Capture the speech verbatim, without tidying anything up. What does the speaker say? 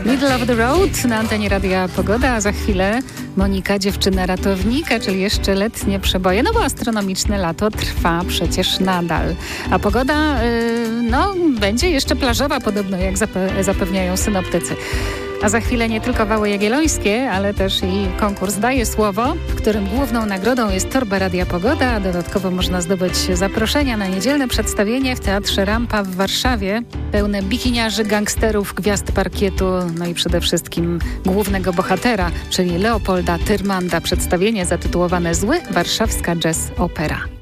Middle of the Road na antenie Radia Pogoda, a za chwilę Monika, dziewczyna ratownika, czyli jeszcze letnie przeboje, no bo astronomiczne lato trwa przecież nadal. A pogoda, yy, no, będzie jeszcze plażowa podobno, jak zape- zapewniają synoptycy. A za chwilę nie tylko Wały Jagiellońskie, ale też i konkurs Daję Słowo, w którym główną nagrodą jest torba Radia Pogoda, a dodatkowo można zdobyć zaproszenia na niedzielne przedstawienie w Teatrze Rampa w Warszawie, pełne bikiniarzy, gangsterów, gwiazd parkietu, no i przede wszystkim głównego bohatera, czyli Leopolda Tyrmanda. Przedstawienie zatytułowane Zły warszawska jazz opera.